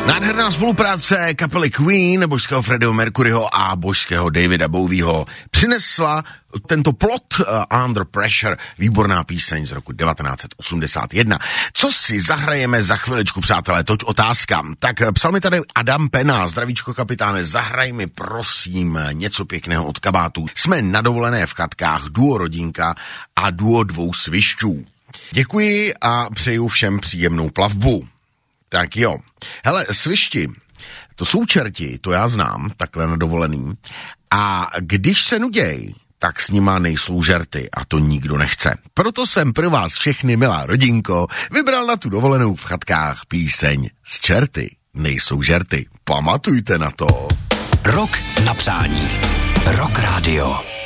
Nádherná spolupráce kapely Queen, božského Freddieho Mercuryho a božského Davida Bowieho přinesla tento plot Under Pressure, výborná píseň z roku 1981. Co si zahrajeme za chviličku, přátelé, toť otázka. Tak psal mi tady Adam Pena, zdravíčko kapitáne, zahraj mi prosím něco pěkného od kabátů. Jsme na dovolené v chatkách, duo rodinka a duo dvou svišťů. Děkuji a přeju všem příjemnou plavbu. Tak jo. Hele, svišti, to jsou čerti, to já znám, takhle na dovolený. A když se nuděj, tak s nima nejsou žerty a to nikdo nechce. Proto jsem pro vás všechny, milá rodinko, vybral na tu dovolenou v chatkách píseň z čerty nejsou žerty. Pamatujte na to. Rok na přání. Rock Radio.